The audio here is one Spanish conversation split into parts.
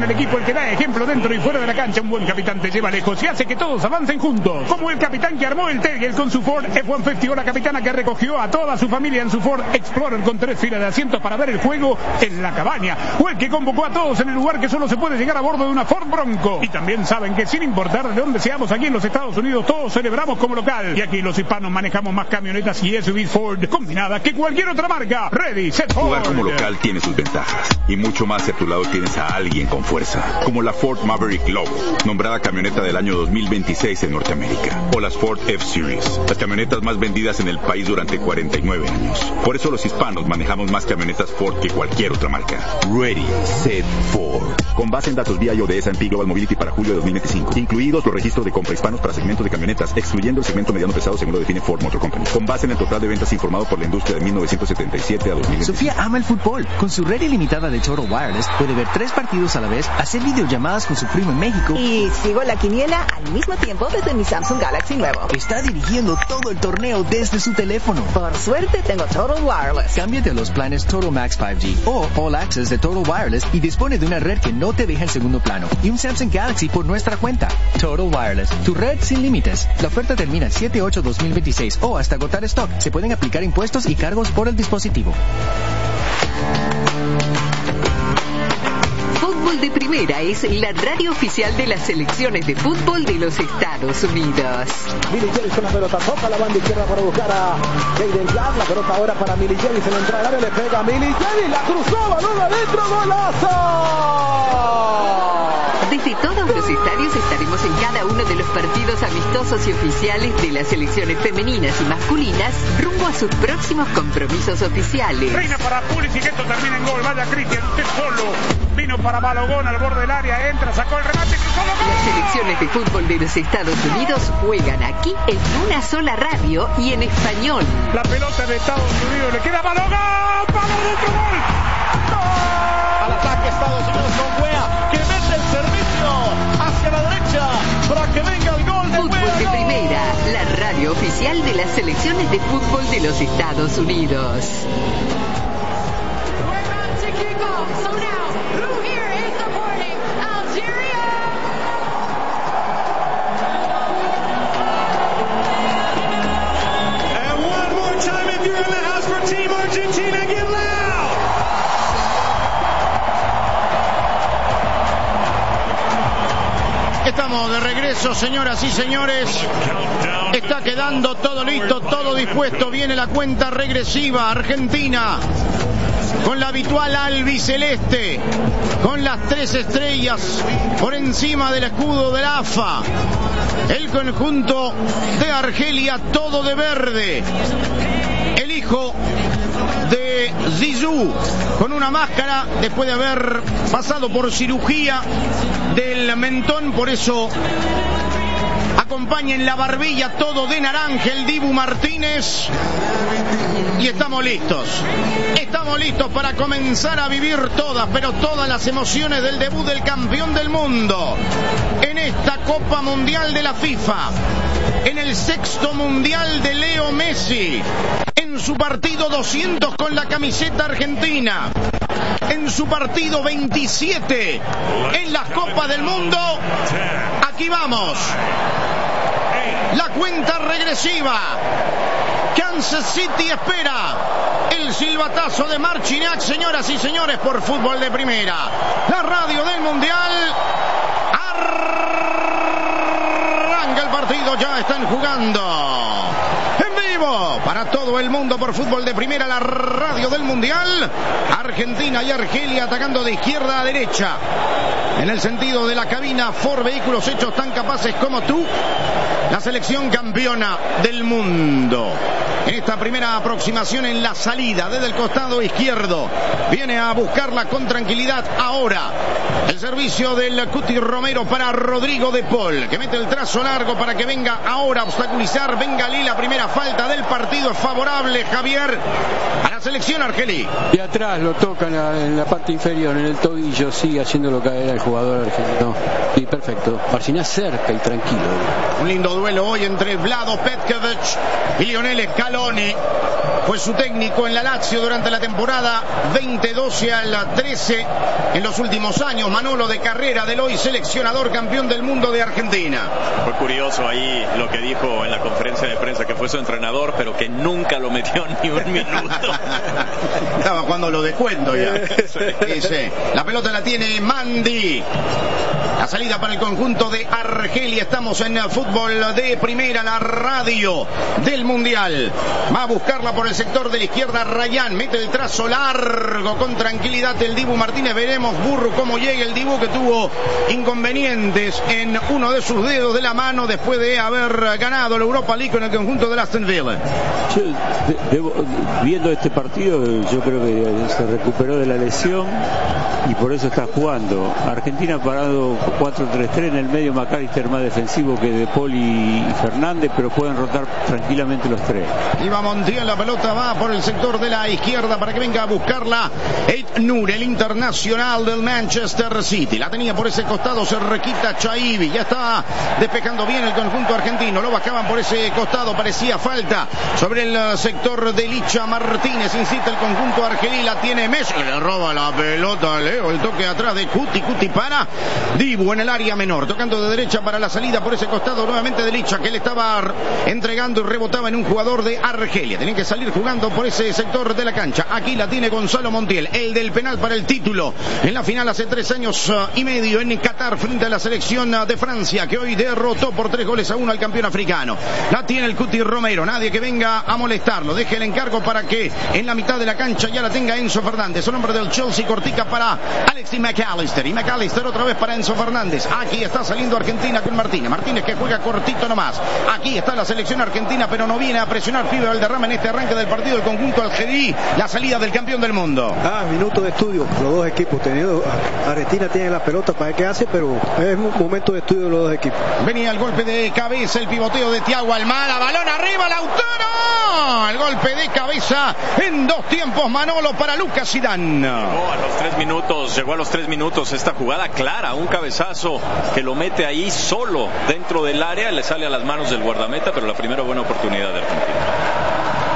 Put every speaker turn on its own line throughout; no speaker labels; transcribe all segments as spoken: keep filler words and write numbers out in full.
el equipo el que da ejemplo dentro y fuera de la cancha. Un buen capitán te lleva lejos y hace que todos avancen juntos. Como el capitán que armó el Tailgate con su Ford F ciento cincuenta o la capitana que recogió a toda su familia en su Ford Explorer con tres filas de asientos para ver el juego en la cabaña. O el que convocó a todos en el lugar que solo se puede llegar a bordo de una Ford Bronco. Y también saben que sin importar de dónde seamos aquí en los Estados Unidos, todos celebramos como local. Y aquí los hispanos manejamos más camionetas y S U Vs Ford combinadas que cualquier otra marca. Ready, set, Ford.
Jugar como local tiene sus ventajas. Y mucho más si a tu lado tienes a alguien con fuerza. Como la Ford Maverick Lobo, nombrada camioneta del año dos mil veintiséis en Norteamérica. O las Ford F-Series, las camionetas más vendidas en el país durante cuarenta y nueve años. Por eso los hispanos manejamos más camionetas Ford que cualquier otra marca. Ready, set, Ford. Con base en datos V I O de S and P Global Mobility para julio de dos mil veinticinco. Incluidos los registros de compra hispanos para segmentos de camionetas, excluyendo el segmento mediano pesado según lo define Ford Motor Company. Con base en el total de ventas informado por la industria de mil novecientos setenta y siete a dos mil veinticinco.
Sofía ama el fútbol. Con su red ilimitada de Total Wireless puede ver tres partidos a la vez, hacer videollamadas con su primo en México.
Y sigo la quiniela al mismo tiempo desde mi Samsung Galaxy nuevo.
Está dirigiendo todo el torneo desde su teléfono.
Por suerte tengo Total Wireless.
Cámbiate a los planes Total Max cinco G o All Access de Total Wireless y dispone de una red que no te deja en segundo plano y un Samsung Galaxy por nuestra cuenta. Total Wireless, tu red sin límites. La oferta termina el siete ocho dos mil veintiséis o hasta agotar stock. Se pueden aplicar impuestos y cargos por el dispositivo.
Fútbol de Primera es la radio oficial de las selecciones de fútbol de los Estados Unidos.
Millie James con la pelota, toca la banda izquierda para buscar a Jaden Black, la pelota ahora para Millie James en la entrada del área, le pega a Millie James, la cruzó, balón adentro, golazo.
Desde todos los estadios estaremos en cada uno de los partidos amistosos y oficiales de las selecciones femeninas y masculinas rumbo a sus próximos compromisos oficiales.
Reina para Pulisic, esto termina en gol. Vaya Cristian, usted solo. Vino para Balogón al borde del área, entra, sacó el remate, cruzó el gol.
Las selecciones de fútbol de los Estados Unidos juegan aquí en una sola radio y en español.
La pelota de Estados Unidos le queda Balogón. ¡Palo dentro, gol! ¡Gol!
Al ataque Estados Unidos con Wea, que mete el servicio hacia la derecha para que venga el gol de
Fútbol
Wea.
de Primera, la radio oficial de las selecciones de fútbol de los Estados Unidos.
Estamos de regreso, señoras y señores. Está quedando todo listo, todo dispuesto. Viene la cuenta regresiva. Argentina con la habitual albiceleste, con las tres estrellas por encima del escudo del A F A. El conjunto de Argelia, todo de verde. El hijo de Zizou, con una máscara después de haber pasado por cirugía del mentón, por eso acompaña en la barbilla todo de naranja el Dibu Martínez. Y estamos listos, estamos listos para comenzar a vivir todas, pero todas las emociones del debut del campeón del mundo en esta Copa Mundial de la FIFA, en el sexto mundial de Leo Messi, en su partido doscientos con la camiseta argentina, en su partido veintisiete en la Copa del Mundo. Aquí vamos, la cuenta regresiva. Kansas City espera el silbatazo de Marciniak, señoras y señores, por Fútbol de Primera, la radio del Mundial. Arranca el partido, ya están jugando en vivo para todo el mundo por Fútbol de Primera, la radio del Mundial. Argentina y Argelia atacando de izquierda a derecha. En el sentido de la cabina, Ford, vehículos hechos tan capaces como tú. La selección campeona del mundo. En esta primera aproximación en la salida desde el costado izquierdo, viene a buscarla con tranquilidad ahora. El servicio del Cuti Romero para Rodrigo de Paul, que mete el trazo largo para que venga ahora a obstaculizar. Bengalí, la primera falta del partido es favorable, Javier, a la selección argelí.
Y atrás lo toca en la, en la parte inferior, en el tobillo, sigue haciéndolo caer al jugador argentino. Y perfecto, Marciniak cerca y tranquilo.
Un lindo duelo hoy entre Vlado Petkovic y Lionel Scaloni. fue su técnico en la Lazio durante la temporada veinte doce al trece. En los últimos años, Manolo de Carrera, del hoy seleccionador campeón del mundo de Argentina.
Fue curioso ahí lo que dijo en la conferencia de prensa, que fue su entrenador, pero que nunca lo metió ni un minuto.
Estaba jugando lo de cuento ya. Dice, la pelota la tiene Mandi. La salida para el conjunto de Argelia. Estamos en el fútbol de primera, la radio del Mundial. Va a buscarla por el sector de la izquierda Rayán. Mete el trazo largo con tranquilidad el Dibu Martínez. Veremos Burru cómo llega el Dibu, que tuvo inconvenientes en uno de sus dedos de la mano después de haber ganado la Europa League con el conjunto de Aston Villa.
Yo, de, debo, viendo este partido, yo creo que se recuperó de la lesión y por eso está jugando. Argentina ha parado cuatro tres tres, en el medio McAllister más defensivo que De Paul y Fernández, pero pueden rotar tranquilamente los tres.
Iba Montiel, la pelota va por el sector de la izquierda para que venga a buscarla Ait Nur, el internacional del Manchester City. La tenía por ese costado Cerquita Chaibi, ya está despejando bien el conjunto argentino. Lo bajaban por ese costado, parecía falta sobre el sector de Licha Martínez. Insiste el conjunto argelí, la tiene Messi, le roba la pelota Leo, el toque atrás de Cuti, Cuti para Dibu en el área menor, tocando de derecha para la salida por ese costado nuevamente de Licha, que le estaba entregando y rebotaba en un jugador de Argelia. Tenían que salir jugando por ese sector de la cancha. Aquí la tiene Gonzalo Montiel, el del penal para el título en la final hace tres años uh, y medio en Qatar frente a la selección uh, de Francia, que hoy derrotó por tres goles a uno al campeón africano. La tiene el Cuti Romero, nadie que venga a molestarlo. Deje el encargo para que en la mitad de la cancha ya la tenga Enzo Fernández, el hombre del Chelsea. Cortica para Alexis McAllister, y McAllister otra vez para Enzo Fernández. Aquí está saliendo Argentina con Martínez. Martínez que juega cortito nomás. Aquí está la selección argentina, pero no viene a presionar Pibe Valderrama en este arranque del partido. El conjunto algerí, la salida del campeón del mundo.
Ah, minuto de estudio, los dos equipos. Tenido, Argentina tiene la pelota para ver qué hace, pero es un momento de estudio de los dos equipos.
Venía el golpe de cabeza, el pivoteo de Thiago Almada, balón arriba, Lautaro. El golpe de cabeza en dos tiempos, Manolo, para Lucas Zidane.
Llegó a los tres minutos, llegó a los tres minutos esta jugada clara, un cabezazo que lo mete ahí solo dentro del área, le sale a las manos del guardameta, pero la primera buena oportunidad de Argentina.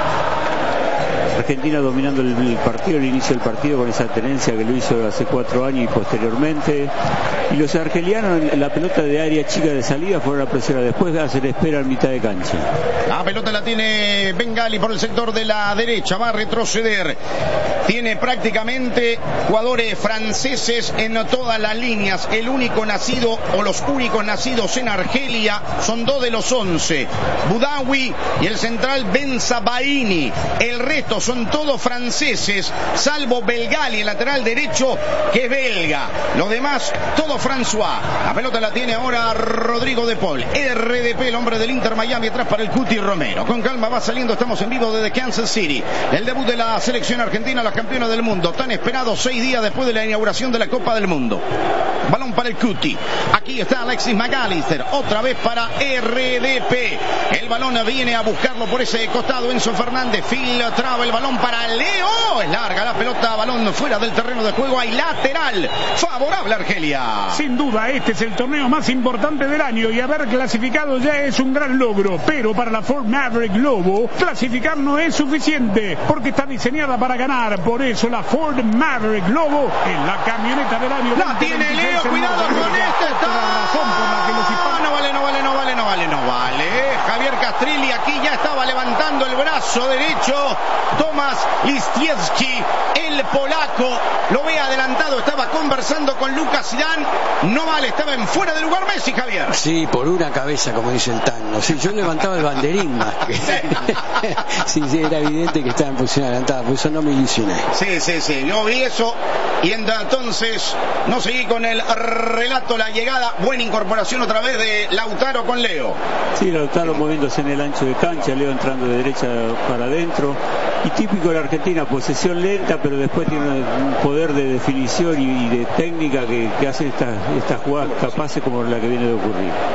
Argentina dominando el, el partido, el inicio del partido, con esa tenencia que lo hizo hace cuatro años y posteriormente. Y los argelianos, la pelota de área chica de salida, fueron a presionar. Después hacen espera en mitad de cancha.
La pelota la tiene Bengali por el sector de la derecha, va a retroceder. Tiene prácticamente jugadores franceses en todas las líneas. El único nacido, o los únicos nacidos en Argelia, son dos de los once. Boudaoui y el central Ben Sabaini. El resto son todos franceses, salvo Belgali, el lateral derecho, que es belga. Los demás, todo François. La pelota la tiene ahora Rodrigo de Paul. R D P, el hombre del Inter Miami, atrás para el Cuti Romero. Con calma va saliendo, estamos en vivo desde Kansas City. El debut de la selección argentina, los campeones del mundo, tan esperado seis días después de la inauguración de la Copa del Mundo. Balón para el Cuti. Aquí está Alexis McAllister, otra vez para R D P. El balón viene a buscarlo por ese costado Enzo Fernández. Filtraba el balón para Leo. Es larga la pelota, balón fuera del terreno de juego. Hay lateral favorable a Argelia.
Sin duda, este es el torneo más importante del año y haber clasificado ya es un gran logro. Pero para la Ford Maverick Lobo, clasificar no es suficiente porque está diseñada para ganar. Por eso la Ford Maverick Lobo es la camioneta del año.
La tiene Leo, cuidado con este. Está. No vale, no vale, no vale, no vale, no vale. Javier Castrilli aquí ya estaba levantando el brazo derecho. Tomás Listiewski, el polaco, lo ve adelantado, estaba conversando con Lucas Zidane. No vale, estaba en fuera de lugar Messi, Javier.
Sí, por una cabeza, como dice el tango. Sí, yo levantaba el banderín más que... sí, sí, era evidente que estaba en posición adelantada, por eso no me ilusioné.
Sí, sí, sí, yo vi eso y entonces no seguí con el relato, la llegada, buena incorporación otra vez de Lautaro con Leo.
Sí, Lautaro moviéndose en el ancho de cancha, Leo entrando de derecha para adentro. Y típico de la Argentina, posesión lenta, pero después tiene un poder de definición y de técnica que, que hace estas estas jugadas capaces como la que viene de ocurrir.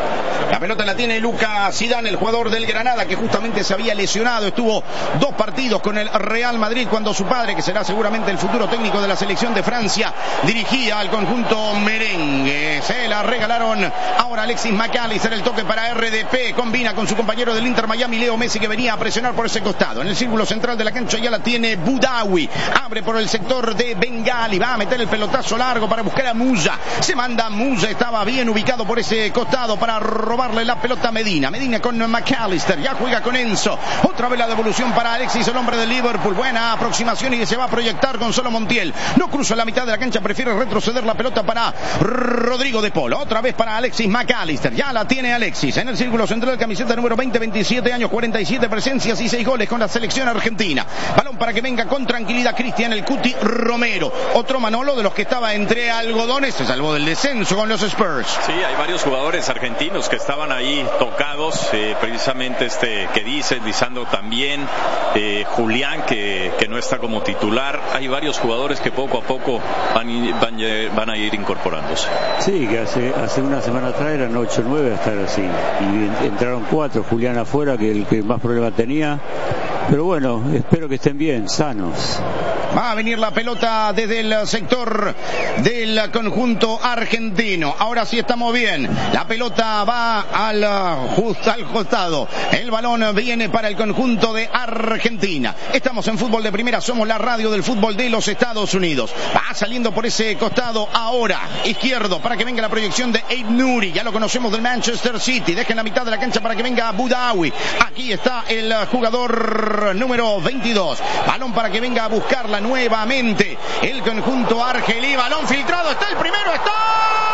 La pelota la tiene Lucas Zidane, el jugador del Granada, que justamente se había lesionado. Estuvo dos partidos con el Real Madrid cuando su padre, que será seguramente el futuro técnico de la selección de Francia, dirigía al conjunto merengue. Se la regalaron ahora Alexis McAllister, el toque para R D P, combina con su compañero del Inter Miami, Leo Messi, que venía a presionar por ese costado. En el círculo central de la cancha ya la tiene Boudaoui, abre por el sector de Bengali, va a meter el pelotazo largo para buscar a Musa, se manda Musa, estaba bien ubicado por ese costado para robarle la pelota a Medina. Medina con McAllister, ya juega con Enzo, otra vez la devolución para Alexis, el hombre del Liverpool, buena aproximación y se va a proyectar Gonzalo Montiel, no cruza la mitad de la cancha, prefiere retroceder la pelota para Rodrigo de Polo, otra vez para Alexis McAllister, ya la tiene Alexis en el círculo central, camiseta número veinte, veintisiete años, cuarenta y siete presencias y seis goles con la selección argentina. Balón para que venga con tranquilidad Cristian el Cuti Romero, otro Manolo de los que estaba entre algodones, se salvó del descenso con los Spurs.
Sí, hay varios jugadores argentinos que estaban ahí tocados, eh, precisamente este que dice, Lisandro también, eh, Julián que, que no está como titular. Hay varios jugadores que poco a poco van, van, van a ir incorporándose.
Sí, que hace, hace una semana atrás eran ocho o nueve hasta así, y entraron cuatro, Julián afuera, que el que más problemas tenía, pero bueno, espero que estén bien, sanos.
Va a venir la pelota desde el sector del conjunto argentino. Ahora sí estamos bien. La pelota va al, justo al costado. El balón viene para el conjunto de Argentina. Estamos en Fútbol de Primera. Somos la radio del fútbol de los Estados Unidos. Va saliendo por ese costado ahora. Izquierdo para que venga la proyección de Aid Nuri. Ya lo conocemos del Manchester City. Deja en la mitad de la cancha para que venga Boudaoui. Aquí está el jugador número veintidós. Balón para que venga a buscarla nuevamente el conjunto argelí, balón filtrado, está el primero, está